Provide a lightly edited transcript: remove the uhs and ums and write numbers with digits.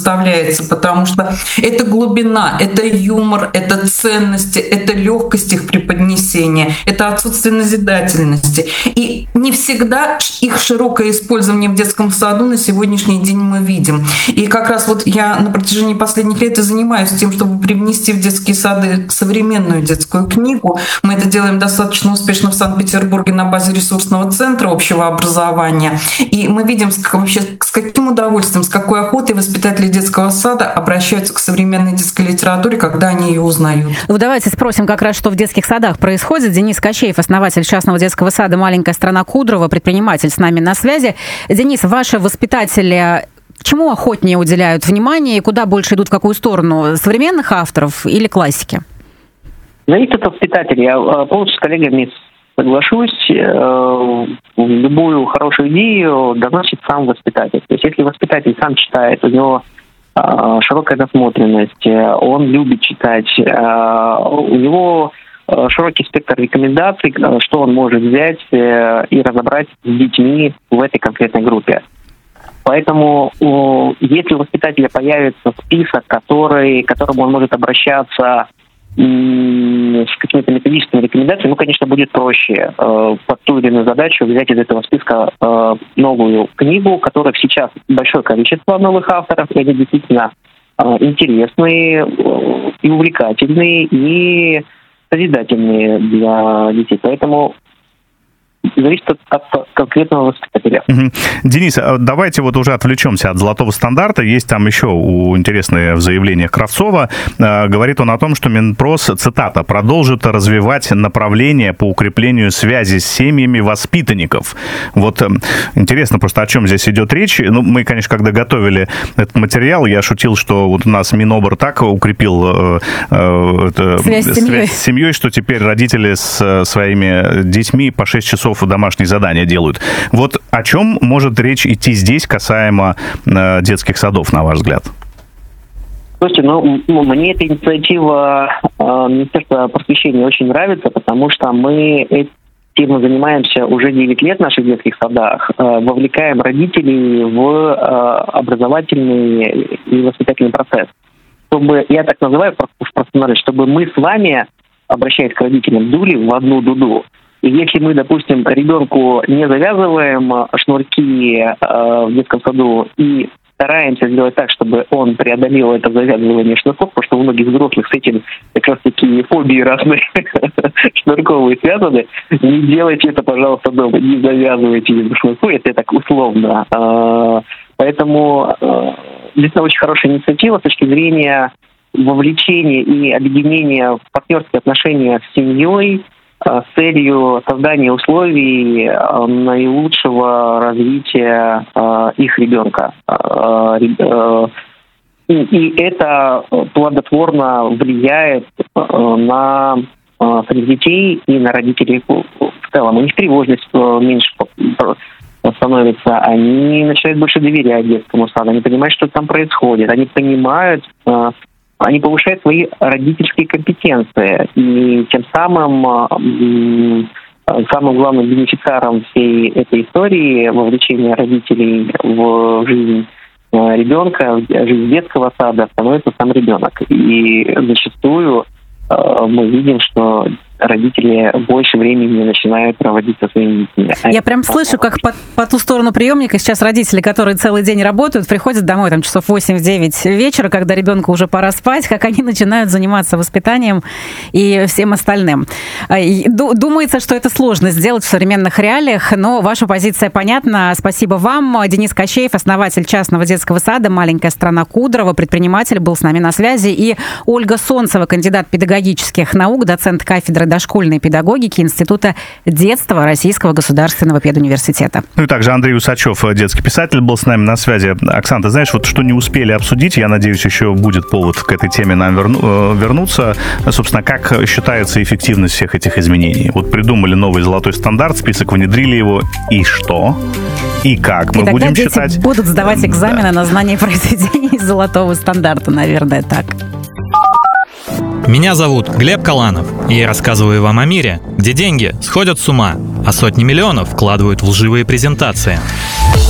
составляется, потому что это глубина, это юмор, это ценности, это легкость их преподнесения, это отсутствие назидательности. И не всегда их широкое использование в детском саду на сегодняшний день мы видим. И как раз вот я на протяжении последних лет и занимаюсь тем, чтобы привнести в детские сады современную детскую книгу. Мы это делаем достаточно успешно в Санкт-Петербурге на базе ресурсного центра общего образования. И мы видим, вообще, с каким удовольствием, с какой охотой воспитатели детского сада обращаются к современной детской литературе, когда они ее узнают. Ну, давайте спросим как раз, что в детских садах происходит. Денис Кочеев, основатель частного детского сада «Маленькая страна Кудрово», предприниматель, с нами на связи. Денис, ваши воспитатели чему охотнее уделяют внимание и куда больше идут, в какую сторону? Современных авторов или классики? Зависит от воспитателя. Я полностью с коллегами соглашусь. Любую хорошую идею доносит сам воспитатель. То есть если воспитатель сам читает, у него широкая насмотренность, он любит читать, у него широкий спектр рекомендаций, что он может взять и разобрать с детьми в этой конкретной группе. Поэтому, если у воспитателя появится список, к которому он может обращаться с какими-то методическими рекомендациями, конечно, будет проще под ту или иную задачу взять из этого списка новую книгу, которых сейчас большое количество новых авторов, и они действительно интересные и увлекательные, и созидательные для детей. Поэтому зависит от конкретного воспитателя. Денис, давайте вот уже отвлечемся от золотого стандарта. Есть там еще интересное в заявлениях Кравцова. Говорит он о том, что Минпрос, цитата, продолжит развивать направления по укреплению связи с семьями воспитанников. Вот интересно просто, о чем здесь идет речь. Ну, мы, конечно, когда готовили этот материал, я шутил, что вот у нас Минобр так укрепил связь с семьей, что теперь родители с своими детьми по 6 часов домашние задания делают. Вот о чем может речь идти здесь касаемо детских садов, на ваш взгляд? Слушайте, мне эта инициатива Министерства просвещения очень нравится, потому что мы этим занимаемся уже 9 лет в наших детских садах, вовлекаем родителей в образовательный и воспитательный процесс. Чтобы, я так называю в простонародье, чтобы мы с вами, обращаясь к родителям, дули в одну дуду. И если мы, допустим, ребенку не завязываем шнурки в детском саду и стараемся сделать так, чтобы он преодолел это завязывание шнурков, потому что у многих взрослых с этим как раз такие фобии разные шнурковые связаны, не делайте это, пожалуйста, дома, не завязывайте шнурку, это так условно. Поэтому действительно очень хорошая инициатива с точки зрения вовлечения и объединения в партнерские отношения с семьей, с целью создания условий наилучшего развития их ребенка. И это плодотворно влияет на самих детей и на родителей в целом. У них тревожность меньше становится, они начинают больше доверять детскому саду, они понимают, что там происходит, они понимают, они повышают свои родительские компетенции, и тем самым главным бенефициаром всей этой истории вовлечения родителей в жизнь ребенка, в жизнь детского сада становится сам ребенок. И зачастую мы видим, что родители больше времени начинают проводить со своими детьми. Я прям слышу, как по ту сторону приемника сейчас родители, которые целый день работают, приходят домой там часов 8-9 вечера, когда ребенку уже пора спать, как они начинают заниматься воспитанием и всем остальным. Думается, что это сложно сделать в современных реалиях, но ваша позиция понятна. Спасибо вам. Денис Кочеев, основатель частного детского сада «Маленькая страна Кудрово», предприниматель, был с нами на связи. И Ольга Солнцева, кандидат педагогических наук, доцент кафедры дошкольной педагогики Института детства Российского государственного педуниверситета. Ну и также Андрей Усачев, детский писатель, был с нами на связи. Оксана, ты знаешь, вот что не успели обсудить, я надеюсь, еще будет повод к этой теме нам вернуться. Собственно, как считается эффективность всех этих изменений? Вот придумали новый золотой стандарт, список внедрили его, и что? И как мы будем считать? И тогда дети будут сдавать экзамены на знание произведений золотого стандарта, наверное, так. Меня зовут Глеб Каланов, и я рассказываю вам о мире, где деньги сходят с ума, а сотни миллионов вкладывают в лживые презентации.